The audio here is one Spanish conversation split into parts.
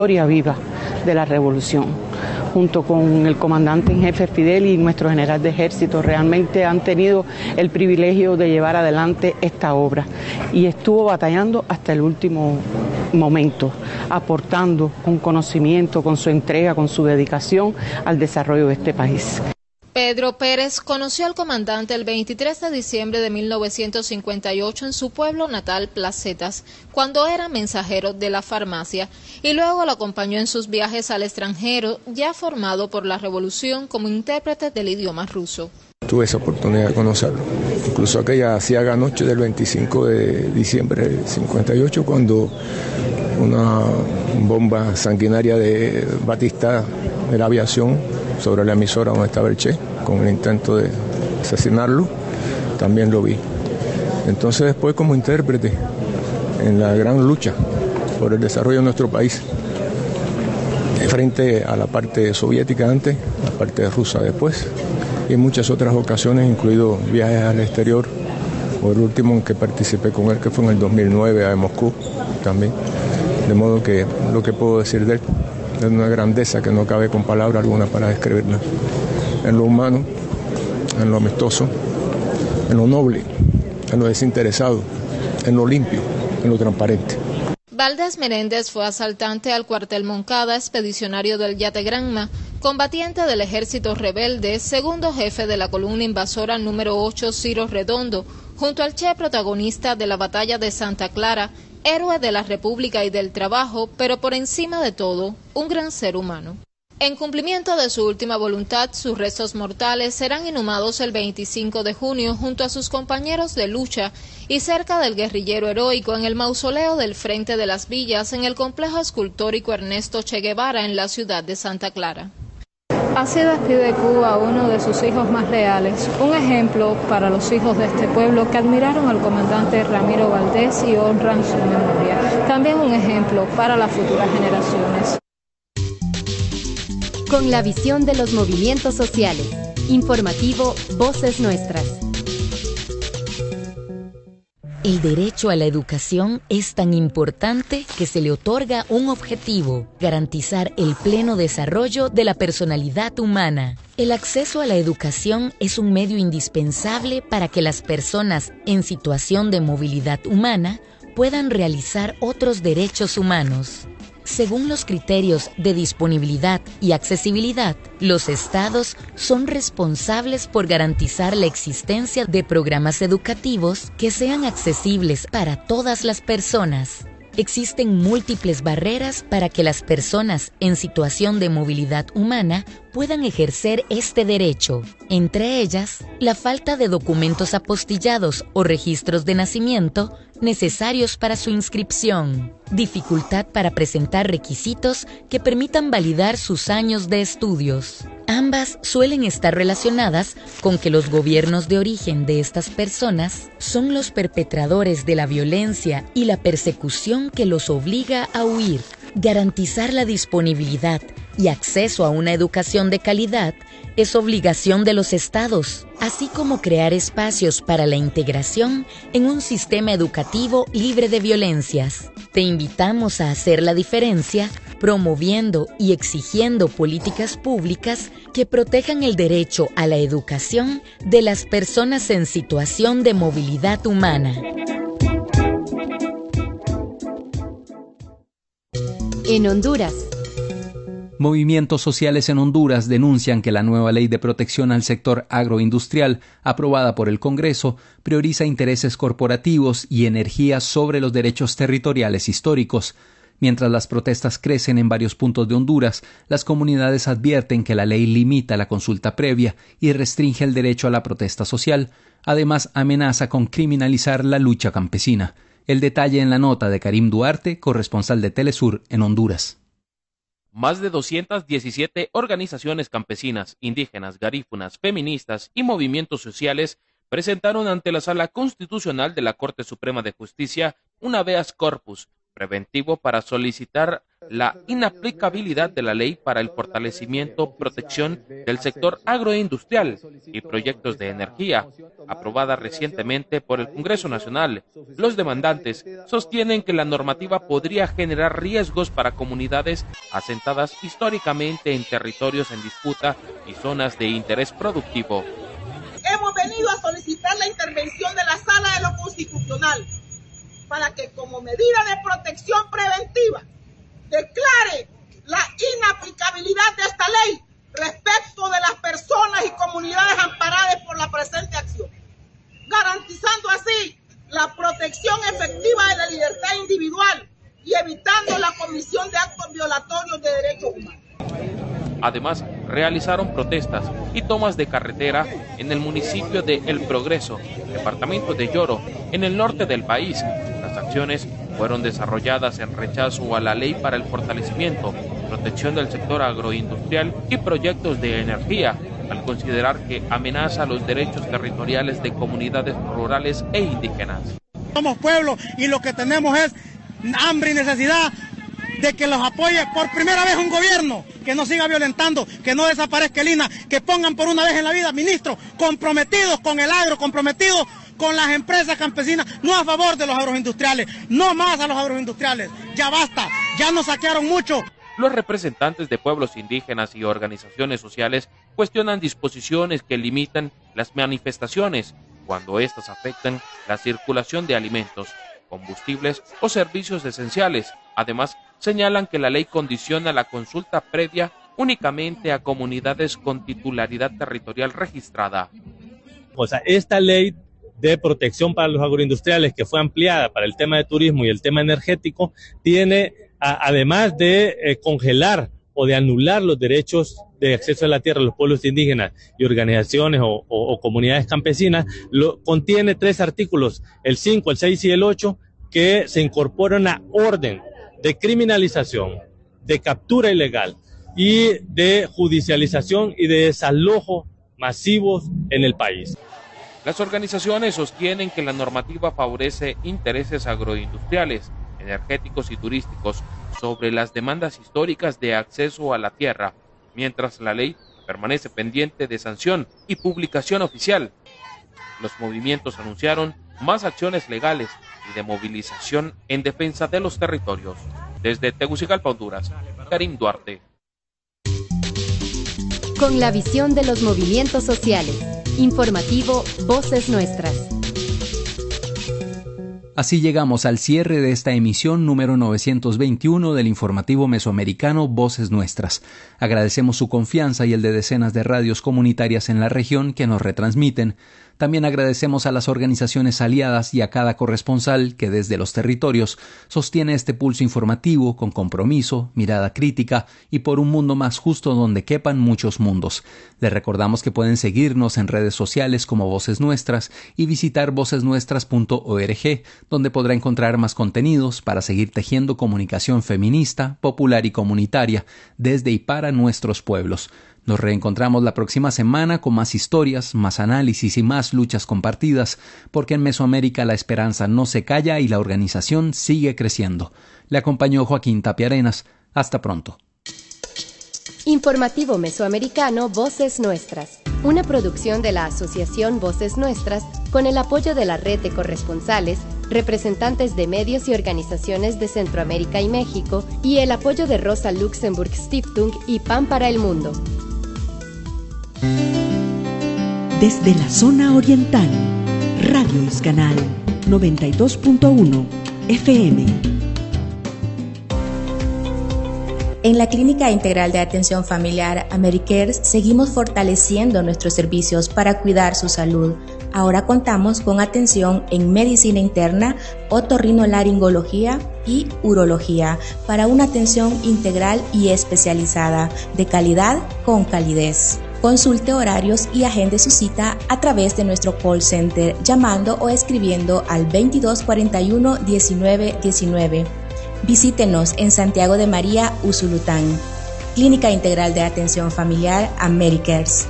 historia viva de la revolución. Junto con el comandante en jefe Fidel y nuestro general de ejército, realmente han tenido el privilegio de llevar adelante esta obra y estuvo batallando hasta el último momento, aportando con conocimiento, con su entrega, con su dedicación al desarrollo de este país. Pedro Pérez conoció al comandante el 23 de diciembre de 1958 en su pueblo natal, Placetas, cuando era mensajero de la farmacia, y luego lo acompañó en sus viajes al extranjero, ya formado por la revolución como intérprete del idioma ruso. Tuve esa oportunidad de conocerlo, incluso aquella ciaga noche del 25 de diciembre del 58, cuando una bomba sanguinaria de Batista de la aviación sobre la emisora donde estaba el Che, con el intento de asesinarlo, también lo vi. Entonces después como intérprete en la gran lucha por el desarrollo de nuestro país, frente a la parte soviética antes, la parte rusa después, y en muchas otras ocasiones, incluido viajes al exterior, o el último en que participé con él, que fue en el 2009 a Moscú también. De modo que lo que puedo decir de él es una grandeza que no cabe con palabra alguna para describirla. En lo humano, en lo amistoso, en lo noble, en lo desinteresado, en lo limpio, en lo transparente. Valdés Menéndez fue asaltante al cuartel Moncada, expedicionario del Yate Granma, combatiente del ejército rebelde, segundo jefe de la columna invasora número 8 Ciro Redondo, junto al Che protagonista de la batalla de Santa Clara, héroe de la República y del Trabajo, pero por encima de todo, un gran ser humano. En cumplimiento de su última voluntad, sus restos mortales serán inhumados el 25 de junio junto a sus compañeros de lucha y cerca del guerrillero heroico en el mausoleo del Frente de las Villas en el complejo escultórico Ernesto Che Guevara en la ciudad de Santa Clara. Así despide Cuba a uno de sus hijos más leales, un ejemplo para los hijos de este pueblo que admiraron al comandante Ramiro Valdés y honran su memoria. También un ejemplo para las futuras generaciones. Con la visión de los movimientos sociales. Informativo Voces Nuestras. El derecho a la educación es tan importante que se le otorga un objetivo: garantizar el pleno desarrollo de la personalidad humana. El acceso a la educación es un medio indispensable para que las personas en situación de movilidad humana puedan realizar otros derechos humanos. Según los criterios de disponibilidad y accesibilidad, los estados son responsables por garantizar la existencia de programas educativos que sean accesibles para todas las personas. Existen múltiples barreras para que las personas en situación de movilidad humana puedan ejercer este derecho. Entre ellas, la falta de documentos apostillados o registros de nacimiento necesarios para su inscripción, dificultad para presentar requisitos que permitan validar sus años de estudios. Ambas suelen estar relacionadas con que los gobiernos de origen de estas personas son los perpetradores de la violencia y la persecución que los obliga a huir. Garantizar la disponibilidad y acceso a una educación de calidad es obligación de los estados, así como crear espacios para la integración en un sistema educativo libre de violencias. Te invitamos a hacer la diferencia promoviendo y exigiendo políticas públicas que protejan el derecho a la educación de las personas en situación de movilidad humana. En Honduras. Movimientos sociales en Honduras denuncian que la nueva ley de protección al sector agroindustrial, aprobada por el Congreso, prioriza intereses corporativos y energías sobre los derechos territoriales históricos. Mientras las protestas crecen en varios puntos de Honduras, las comunidades advierten que la ley limita la consulta previa y restringe el derecho a la protesta social. Además, amenaza con criminalizar la lucha campesina. El detalle en la nota de Karim Duarte, corresponsal de Telesur en Honduras. Más de 217 organizaciones campesinas, indígenas, garífunas, feministas y movimientos sociales presentaron ante la Sala Constitucional de la Corte Suprema de Justicia un habeas corpus preventivo para solicitar la inaplicabilidad de la ley para el fortalecimiento, protección del sector agroindustrial y proyectos de energía, aprobada recientemente por el Congreso Nacional. Los demandantes sostienen que la normativa podría generar riesgos para comunidades asentadas históricamente en territorios en disputa y zonas de interés productivo. Hemos venido a solicitar la intervención de la Sala de lo Constitucional para que, como medida de protección preventiva, declare la inaplicabilidad de esta ley respecto de las personas y comunidades amparadas por la presente acción, garantizando así la protección efectiva de la libertad individual y evitando la comisión de actos violatorios de derechos humanos. Además, realizaron protestas y tomas de carretera en el municipio de El Progreso, departamento de Yoro, en el norte del país. Las acciones fueron desarrolladas en rechazo a la ley para el fortalecimiento, protección del sector agroindustrial y proyectos de energía, al considerar que amenaza los derechos territoriales de comunidades rurales e indígenas. Somos pueblo y lo que tenemos es hambre y necesidad de que los apoye por primera vez un gobierno, que no siga violentando, que no desaparezca el INAH, que pongan por una vez en la vida ministros comprometidos con el agro, comprometidos con las empresas campesinas, no a favor de los agroindustriales, no más a los agroindustriales, ya basta, ya nos saquearon mucho. Los representantes de pueblos indígenas y organizaciones sociales cuestionan disposiciones que limitan las manifestaciones cuando éstas afectan la circulación de alimentos, combustibles o servicios esenciales. Además, señalan que la ley condiciona la consulta previa únicamente a comunidades con titularidad territorial registrada. O sea, esta ley de protección para los agroindustriales, que fue ampliada para el tema de turismo y el tema energético, tiene, además de congelar o de anular los derechos de acceso a la tierra a los pueblos indígenas y organizaciones o comunidades campesinas, contiene 3 artículos, el 5, el 6 y el 8, que se incorporan a orden de criminalización, de captura ilegal y de judicialización y de desalojo masivos en el país. Las organizaciones sostienen que la normativa favorece intereses agroindustriales, energéticos y turísticos sobre las demandas históricas de acceso a la tierra, mientras la ley permanece pendiente de sanción y publicación oficial. Los movimientos anunciaron más acciones legales y de movilización en defensa de los territorios. Desde Tegucigalpa, Honduras, Karim Duarte. Con la visión de los movimientos sociales. Informativo Voces Nuestras. Así llegamos al cierre de esta emisión número 921 del informativo mesoamericano Voces Nuestras. Agradecemos su confianza y el de decenas de radios comunitarias en la región que nos retransmiten. También agradecemos a las organizaciones aliadas y a cada corresponsal que desde los territorios sostiene este pulso informativo con compromiso, mirada crítica y por un mundo más justo donde quepan muchos mundos. Les recordamos que pueden seguirnos en redes sociales como Voces Nuestras y visitar vocesnuestras.org, donde podrá encontrar más contenidos para seguir tejiendo comunicación feminista, popular y comunitaria desde y para nuestros pueblos. Nos reencontramos la próxima semana con más historias, más análisis y más luchas compartidas, porque en Mesoamérica la esperanza no se calla y la organización sigue creciendo. Le acompañó Joaquín Tapia Arenas. Hasta pronto. Informativo Mesoamericano Voces Nuestras, una producción de la Asociación Voces Nuestras con el apoyo de la Red de Corresponsales, representantes de medios y organizaciones de Centroamérica y México y el apoyo de Rosa Luxemburg Stiftung y Pan para el Mundo. Desde la zona oriental, Radio Iscanal 92.1 FM. En la Clínica Integral de Atención Familiar Americares seguimos fortaleciendo nuestros servicios para cuidar su salud. Ahora contamos con atención en medicina interna, otorrinolaringología y urología para una atención integral y especializada, de calidad con calidez. Consulte horarios y agende su cita a través de nuestro call center llamando o escribiendo al 2241 1919. Visítenos en Santiago de María, Usulután. Clínica Integral de Atención Familiar Americares.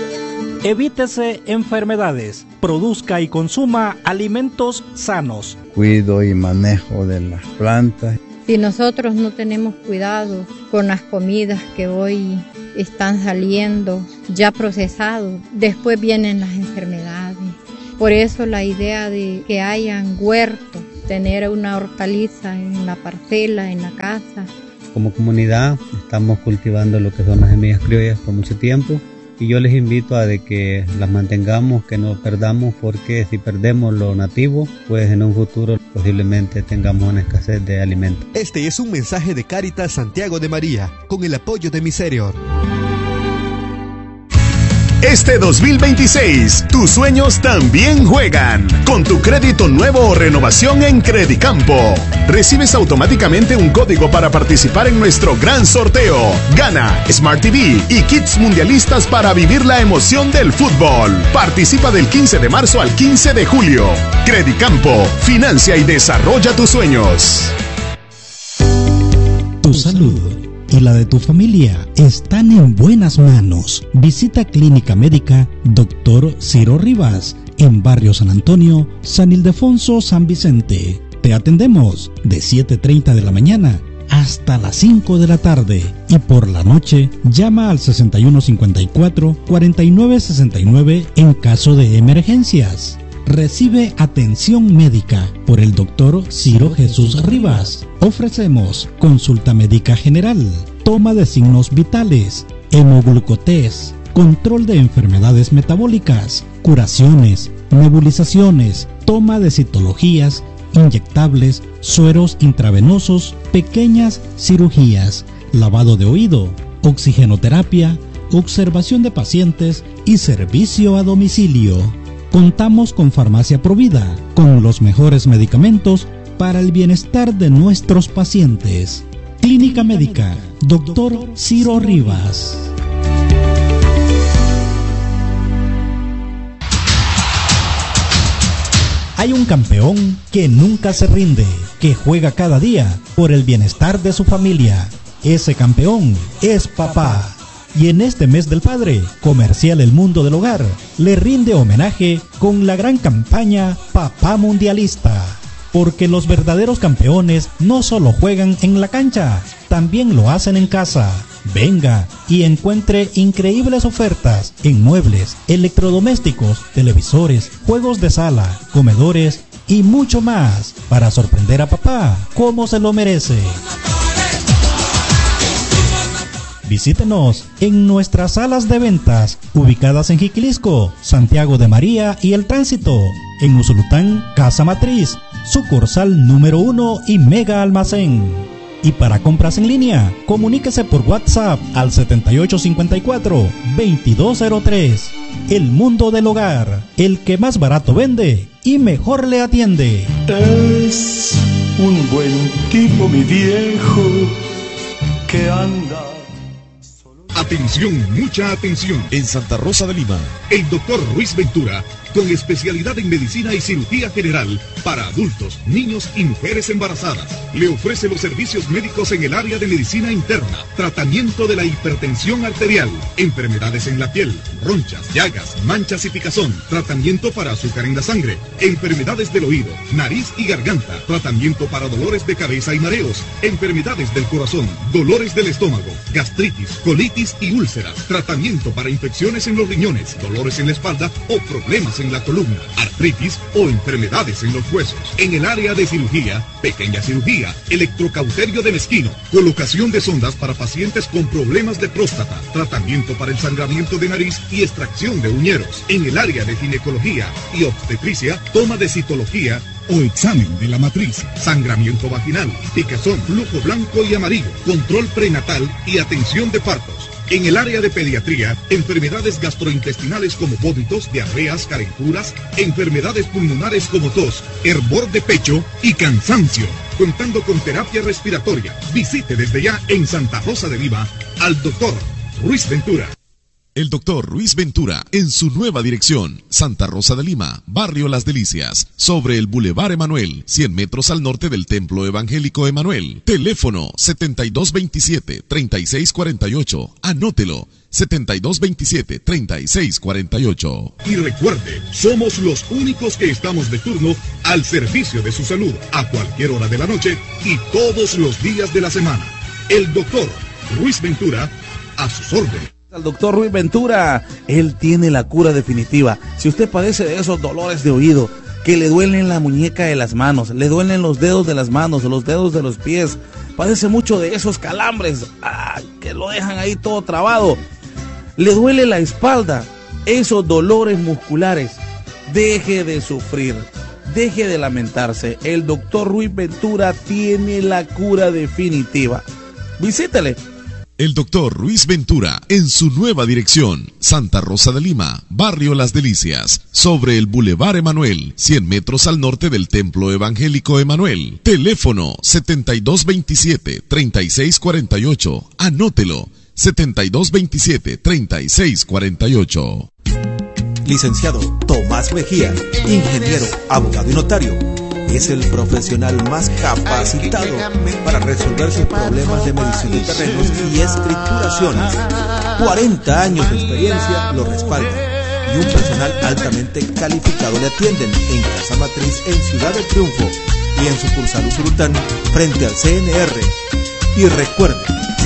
Evítese enfermedades. Produzca y consuma alimentos sanos. cuido y manejo de las plantas. Si nosotros no tenemos cuidado con las comidas que hoy están saliendo ya procesados, después vienen las enfermedades. Por eso la idea de que hayan huertos, tener una hortaliza en la parcela, en la casa. Como comunidad estamos cultivando lo que son las semillas criollas por mucho tiempo y yo les invito a de que las mantengamos, que no perdamos, porque si perdemos lo nativo, pues en un futuro posiblemente tengamos una escasez de alimentos. Este es un mensaje de Cáritas Santiago de María, con el apoyo de Miserior. Este 2026, tus sueños también juegan. Con tu crédito nuevo o renovación en Credicampo, recibes automáticamente un código para participar en nuestro gran sorteo. Gana Smart TV y kits mundialistas para vivir la emoción del fútbol. Participa del 15 de marzo al 15 de julio. Credicampo, financia y desarrolla tus sueños. Tu salud y la de tu familia están en buenas manos. Visita Clínica Médica Dr. Ciro Rivas en Barrio San Antonio, San Ildefonso, San Vicente. Te atendemos de 7:30 de la mañana hasta las 5 de la tarde y por la noche llama al 6154-4969 en caso de emergencias. Recibe atención médica por el Dr. Ciro Jesús Rivas. Ofrecemos consulta médica general, toma de signos vitales, hemoglucotés, control de enfermedades metabólicas, curaciones, nebulizaciones, toma de citologías, inyectables, sueros intravenosos, pequeñas cirugías, lavado de oído, oxigenoterapia, observación de pacientes y servicio a domicilio. Contamos con Farmacia Provida, con los mejores medicamentos para el bienestar de nuestros pacientes. Clínica Médica Dr. Ciro Rivas. Hay un campeón que nunca se rinde, que juega cada día por el bienestar de su familia. Ese campeón es papá. Y en este mes del padre, Comercial El Mundo del Hogar le rinde homenaje con la gran campaña Papá Mundialista. Porque los verdaderos campeones no solo juegan en la cancha, también lo hacen en casa. Venga y encuentre increíbles ofertas en muebles, electrodomésticos, televisores, juegos de sala, comedores y mucho más para sorprender a papá como se lo merece. Visítenos en nuestras salas de ventas, ubicadas en Jiquilisco, Santiago de María y El Tránsito, en Usulután, Casa Matriz, sucursal número 1 y Mega Almacén. Y para compras en línea, comuníquese por WhatsApp al 7854-2203. El Mundo del Hogar, el que más barato vende y mejor le atiende. Es un buen tipo, mi viejo, que anda. Atención, mucha atención. En Santa Rosa de Lima, el doctor Ruiz Ventura, con especialidad en medicina y cirugía general para adultos, niños y mujeres embarazadas, le ofrece los servicios médicos en el área de medicina interna, tratamiento de la hipertensión arterial, enfermedades en la piel, ronchas, llagas, manchas y picazón, tratamiento para azúcar en la sangre, enfermedades del oído, nariz y garganta, tratamiento para dolores de cabeza y mareos, enfermedades del corazón, dolores del estómago, gastritis, colitis y úlceras, tratamiento para infecciones en los riñones, dolores en la espalda o problemas en la columna, artritis o enfermedades en los huesos. En el área de cirugía, pequeña cirugía, electrocauterio de mezquino, colocación de sondas para pacientes con problemas de próstata, tratamiento para el sangramiento de nariz y extracción de uñeros. En el área de ginecología y obstetricia, toma de citología o examen de la matriz, sangramiento vaginal, picazón, flujo blanco y amarillo, control prenatal y atención de partos. En el área de pediatría, enfermedades gastrointestinales como vómitos, diarreas, calenturas, enfermedades pulmonares como tos, hervor de pecho y cansancio. Contando con terapia respiratoria. Visite desde ya en Santa Rosa de Lima al doctor Ruiz Ventura. El doctor Ruiz Ventura, en su nueva dirección, Santa Rosa de Lima, Barrio Las Delicias, sobre el Boulevard Emanuel, 100 metros al norte del Templo Evangélico Emanuel. Teléfono 7227-3648. Anótelo. 7227-3648. Y recuerde, somos los únicos que estamos de turno al servicio de su salud, a cualquier hora de la noche y todos los días de la semana. El doctor Ruiz Ventura, a sus órdenes. Al doctor Ruiz Ventura, él tiene la cura definitiva. Si usted padece de esos dolores de oído, que le duelen la muñeca de las manos, le duelen los dedos de las manos, los dedos de los pies, padece mucho de esos calambres, que lo dejan ahí todo trabado, le duele la espalda, esos dolores musculares, deje de sufrir, deje de lamentarse. El doctor Ruiz Ventura tiene la cura definitiva. Visítele. El doctor Ruiz Ventura, en su nueva dirección, Santa Rosa de Lima, Barrio Las Delicias, sobre el Boulevard Emanuel, 100 metros al norte del Templo Evangélico Emanuel. Teléfono 7227-3648. Anótelo, 7227-3648. Licenciado Tomás Mejía, ingeniero, abogado y notario. Es el profesional más capacitado para resolver sus problemas de medición de terrenos y escrituraciones. 40 años de experiencia lo respaldan y un personal altamente calificado le atienden en Casa Matriz en Ciudad del Triunfo y en sucursal Usulután frente al CNR. Y recuerde,